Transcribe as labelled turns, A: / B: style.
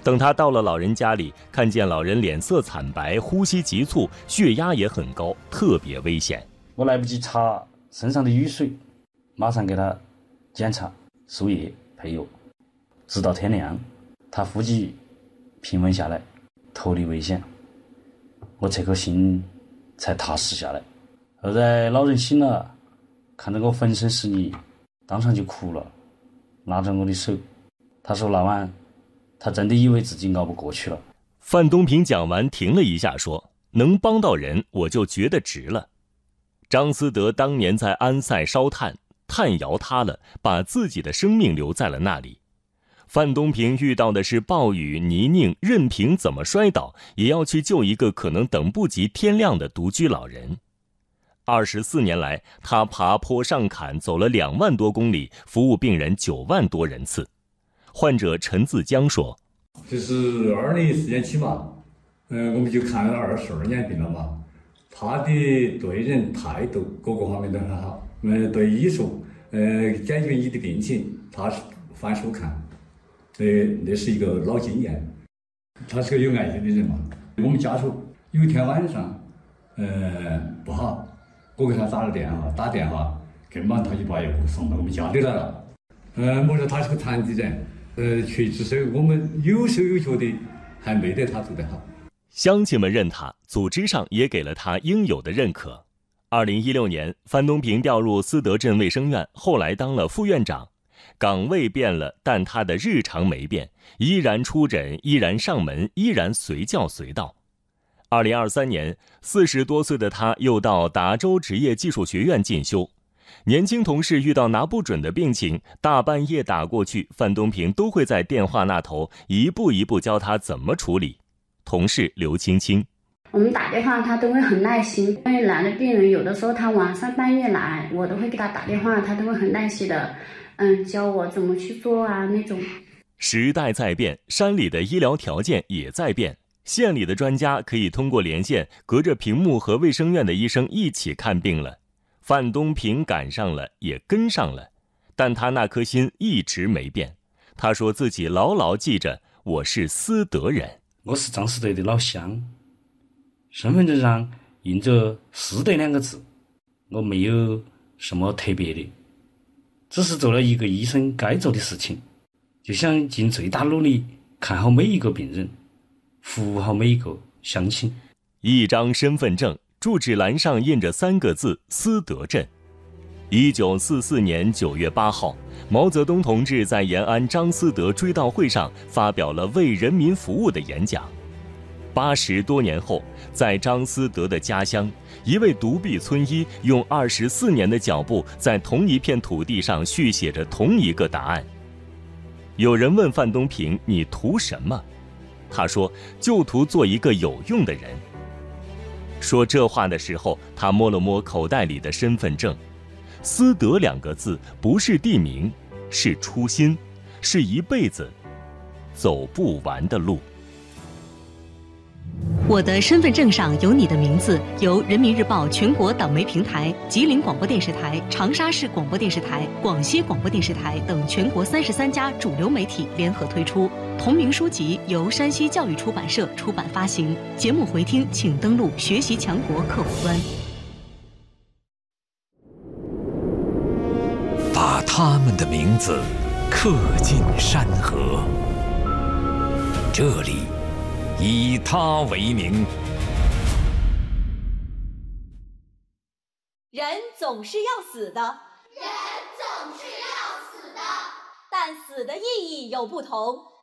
A: 等他到了老人家里，看见老人脸色惨白，呼吸急促，血压也很高，特别危险。
B: 我来不及查身上的雨水，马上给他检查输液配药，直到天亮，他呼吸平稳下来，脱离危险，我这颗心才踏实下来。后来老人醒了，看着我浑身是泥，当场就哭了，拉着我的手，他说那晚他真的以为自己熬不过去了。
A: 范东平讲完停了一下，说：能帮到人我就觉得值了。张思德当年在安塞烧炭，炭窑塌了，把自己的生命留在了那里。范东平遇到的是暴雨泥泞，任凭怎么摔倒也要去救一个可能等不及天亮的独居老人。24年来，他爬坡上坎，走了2万多公里，服务病人9万多人次。患者陈自江说：
C: 就是2014年起嘛，我们就看了22年病了嘛。他的对人态度各个方面都很好，对医术，解决你的病情，他是反复看，那是一个老经验。他是个有爱心的人嘛。我们家属有一天晚上，不好，我给他打电话，根本他就把药送到我们家里来了。我说他是个残疾人，确实是我们有手有脚的，还没得他做得好。
A: 乡亲们认他，组织上也给了他应有的认可。2016年，范东平调入思德镇卫生院，后来当了副院长。岗位变了，但他的日常没变，依然出诊，依然上门，依然随叫随到。2023年，40多岁的他又到达州职业技术学院进修。年轻同事遇到拿不准的病情，大半夜打过去，范东平都会在电话那头一步一步教他怎么处理。同事刘青青：
D: 我们打电话他都会很耐心，因为来的病人有的时候他晚上半夜来，我都会给他打电话，他都会很耐心的教我怎么去做啊那种。
A: 时代在变，山里的医疗条件也在变，县里的专家可以通过连线，隔着屏幕和卫生院的医生一起看病了。范东平赶上了，也跟上了，但他那颗心一直没变。他说自己牢牢记着，我是思德人。
B: 我是张思德的老乡，身份证上印着思德2个字，我没有什么特别的，只是做了一个医生该做的事情，就想尽最大努力看好每一个病人，服务好每一个乡亲。
A: 一张身份证，住址栏上印着3个字：思德镇。1944年9月8号，毛泽东同志在延安张思德追悼会上发表了为人民服务的演讲。80多年后，在张思德的家乡，一位独臂村医用24年的脚步，在同一片土地上续写着同一个答案。有人问范东平：你图什么？他说：就图做一个有用的人。说这话的时候，他摸了摸口袋里的身份证。思德2个字不是地名，是初心，是一辈子走不完的路。
E: 我的身份证上有你的名字，由人民日报全国党媒平台、吉林广播电视台、长沙市广播电视台、广西广播电视台等全国33家主流媒体联合推出。同名书籍由山西教育出版社出版发行。节目回听请登录学习强国客户端。
F: 把他们的名字刻进山河，这里以他为名。
G: 人总是要死的，
H: 人总是要死的，
G: 但死的意义有不同。